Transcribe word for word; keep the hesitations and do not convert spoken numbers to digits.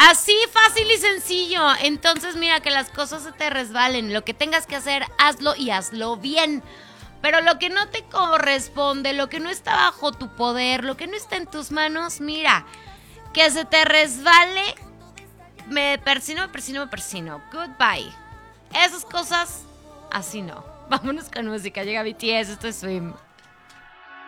Así fácil y sencillo. Entonces mira, que las cosas se te resbalen. Lo que tengas que hacer, hazlo y hazlo bien. Pero lo que no te corresponde, lo que no está bajo tu poder, lo que no está en tus manos, mira, que se te resbale. Me persino, me persino, me persino. Goodbye. Esas cosas, así no. Vámonos con música. Llega B T S, esto es Swim.